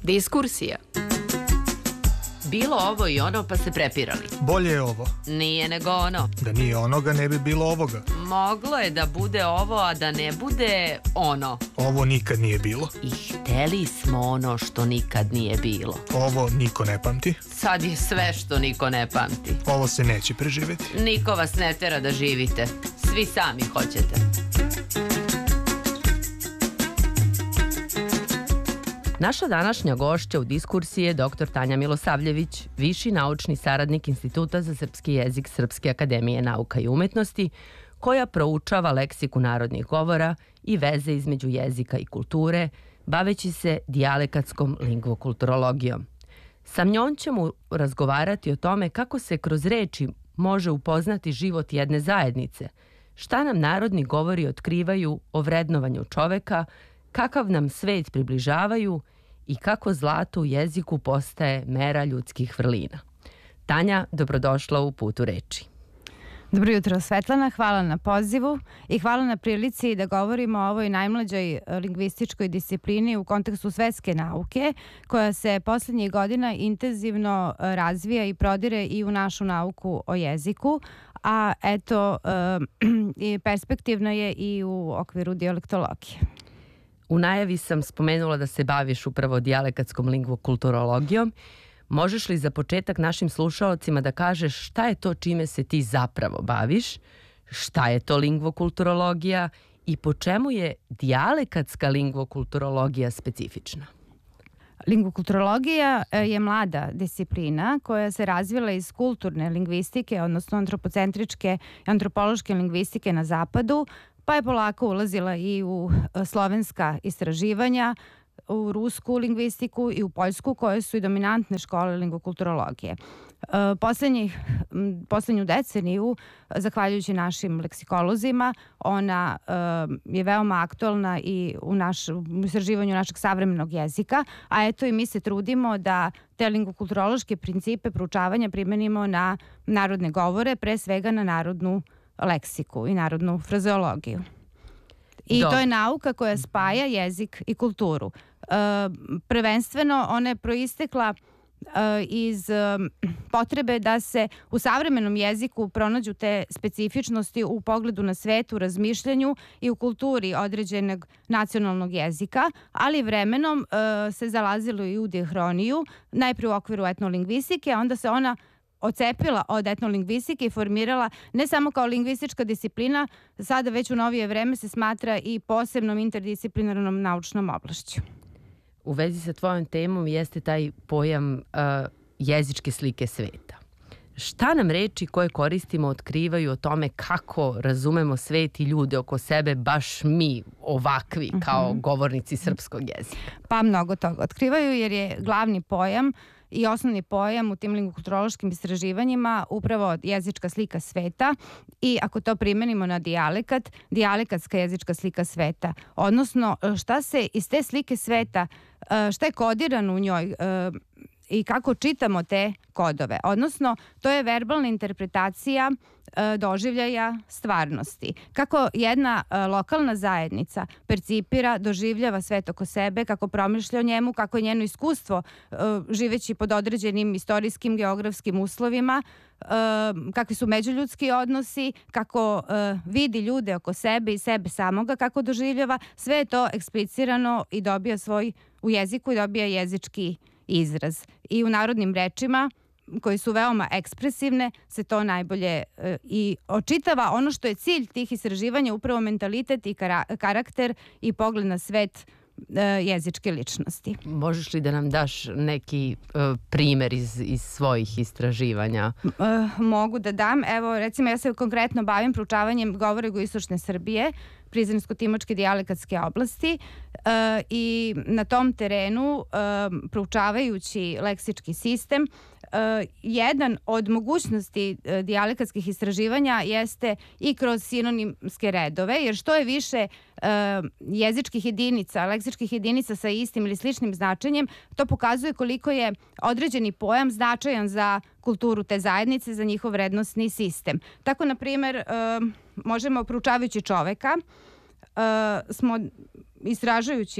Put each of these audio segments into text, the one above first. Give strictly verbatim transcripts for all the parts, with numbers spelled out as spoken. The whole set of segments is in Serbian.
Diskursija. Bilo ovo i ono pa se prepirali. Bolje je ovo. Nije nego ono. Da nije onoga ne bi bilo ovoga. Moglo je da bude ovo, a da ne bude ono. Ovo nikad nije bilo. I hteli smo ono što nikad nije bilo. Ovo niko ne pamti. Sad je sve što niko ne pamti. Ovo se neće preživjeti. Niko vas ne tera da živite. Svi sami hoćete. Naša današnja gošća u diskursiji je doktor Tanja Milosavljević, viši naučni saradnik Instituta za srpski jezik Srpske akademije nauka i umetnosti, koja proučava leksiku narodnih govora i veze između jezika i kulture, baveći se dijalekatskom lingvokulturologijom. Sa njom ćemo razgovarati o tome kako se kroz reči može upoznati život jedne zajednice, šta nam narodni govori otkrivaju o vrednovanju čoveka, kakav nam svet približavaju i kako zlato u jeziku postaje mera ljudskih vrlina. Tanja, dobrodošla u Putu reči. Dobro jutro, Svetlana, hvala na pozivu i hvala na prilici da govorimo o ovoj najmlađoj lingvističkoj disciplini u kontekstu svetske nauke, koja se poslednjih godina intenzivno razvija i prodire i u našu nauku o jeziku, a eto, perspektivno je i u okviru dijalektologije. U najavi sam spomenula da se baviš upravo dijalekatskom lingvokulturologijom. Možeš li za početak našim slušaocima da kažeš šta je to čime se ti zapravo baviš, šta je to lingvokulturologija i po čemu je dijalekatska lingvokulturologija specifična? Lingvokulturologija je mlada disciplina koja se razvila iz kulturne lingvistike, odnosno antropocentričke i antropološke lingvistike na zapadu, pa je polako ulazila i u slovenska istraživanja, u rusku lingvistiku i u poljsku, koje su i dominantne škole lingvokulturologije. Poslednjih, poslednju deceniju, zahvaljujući našim leksikolozima, ona je veoma aktualna i u, naš, u istraživanju našeg savremenog jezika, a eto i mi se trudimo da te lingvokulturološke principe proučavanja primenimo na narodne govore, pre svega na narodnu leksiku i narodnu frazeologiju. I Do. to je nauka koja spaja jezik i kulturu. E, prvenstveno ona je proistekla e, iz e, potrebe da se u savremenom jeziku pronađu te specifičnosti u pogledu na svet, u razmišljanju i u kulturi određenog nacionalnog jezika, ali vremenom e, se zalazilo i u dihroniju, najprije u okviru etnolingvistike, a onda se ona ocepila od etnolingvistike i formirala ne samo kao lingvistička disciplina, sada već u novije vreme se smatra i posebnom interdisciplinarnom naučnom oblašću. U vezi sa tvojom temom jeste taj pojam uh, jezičke slike sveta. Šta nam reči koje koristimo otkrivaju o tome kako razumemo svet i ljude oko sebe, baš mi ovakvi kao uh-huh. govornici srpskog jezika? Pa mnogo toga otkrivaju, jer je glavni pojam i osnovni pojam u tim lingvokulturološkim istraživanjima upravo jezička slika sveta, i ako to primenimo na dijalekat, dijalekatska jezička slika sveta. Odnosno, šta se iz te slike sveta, šta je kodirano u njoj i kako čitamo te kodove. Odnosno, to je verbalna interpretacija doživljaja stvarnosti. Kako jedna lokalna zajednica percipira, doživljava svet oko sebe, kako promišlja o njemu, kako je njeno iskustvo živeći pod određenim istorijskim, geografskim uslovima, kakvi su međuljudski odnosi, kako vidi ljude oko sebe i sebe samoga, kako doživljava, sve je to eksplicirano i dobija svoj u jeziku i dobija jezički izraz. I u narodnim rečima, koji su veoma ekspresivne, se to najbolje e, i očitava. Ono što je cilj tih istraživanja, upravo mentalitet i kara- karakter i pogled na svet e, jezičke ličnosti. Možeš li da nam daš neki uh, primer iz, iz svojih istraživanja? E, mogu da dam. Evo, recimo, ja se konkretno bavim proučavanjem govora jugoistočne Srbije, Prizrensko-Timočke dijalekatske oblasti, e, i na tom terenu, e, proučavajući leksički sistem, e, jedan od mogućnosti e, dijalekatskih istraživanja jeste i kroz sinonimske redove, jer što je više e, jezičkih jedinica, leksičkih jedinica sa istim ili sličnim značenjem, to pokazuje koliko je određeni pojam značajan za kulturu te zajednice, za njihov vrednosni sistem. Tako, na primjer, e, možemo, proučavajući čoveka, uh, smo istražujući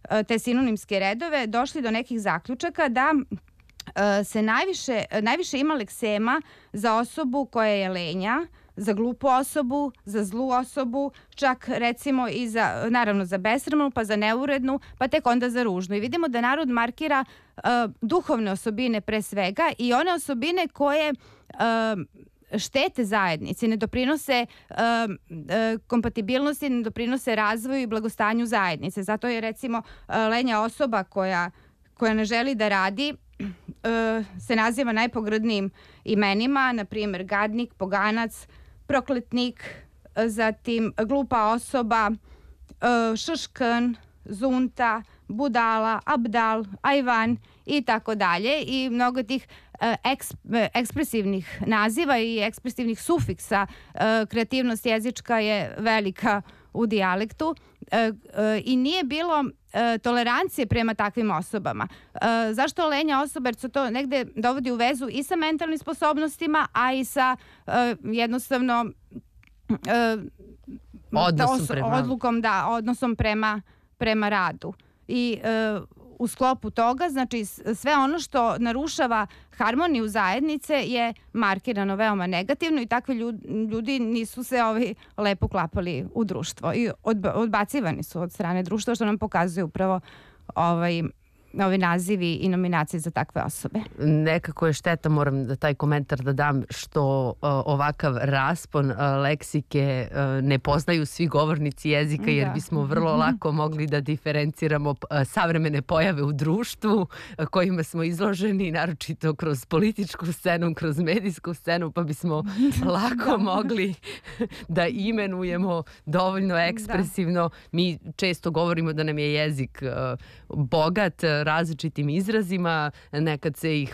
te sinonimske redove, došli do nekih zaključaka da se najviše, najviše ima leksema za osobu koja je lenja, za glupu osobu, za zlu osobu, čak recimo i za, naravno za besramnu, pa za neurednu, pa tek onda za ružnu. I vidimo da narod markira uh, duhovne osobine pre svega i one osobine koje uh, štete zajednici, ne doprinose uh, uh, kompatibilnosti, ne doprinose razvoju i blagostanju zajednice. Zato je recimo uh, lenja osoba koja, koja ne želi da radi, uh, se naziva najpogrdnijim imenima, na primjer gadnik, poganac, prokletnik, zatim glupa osoba, šškn, zunta, budala, abdal, ajvan i tako dalje. I mnogo tih ekspresivnih naziva i ekspresivnih sufiksa. Kreativnost jezička je velika u dijalektu i nije bilo tolerancije prema takvim osobama. Zašto lenja osoba? Jer se to negde dovodi u vezu i sa mentalnim sposobnostima, a i sa jednostavno odnosom prema, odlukom, da, odnosom prema, prema radu. I u sklopu toga, znači sve ono što narušava harmoniju zajednice je markirano veoma negativno i takvi ljudi nisu se ovaj lepo klapali u društvo i odbacivani su od strane društva, što nam pokazuje upravo ovaj ovi nazivi i nominacije za takve osobe. Nekako je šteta, moram da taj komentar da dam, što uh, ovakav raspon uh, leksike uh, ne poznaju svi govornici jezika, jer da. bismo vrlo lako mogli da diferenciramo uh, savremene pojave u društvu uh, kojima smo izloženi, naročito kroz političku scenu, kroz medijsku scenu, pa bismo lako da. mogli da imenujemo dovoljno ekspresivno. Da. Mi često govorimo da nam je jezik uh, bogat različitim izrazima, nekad se ih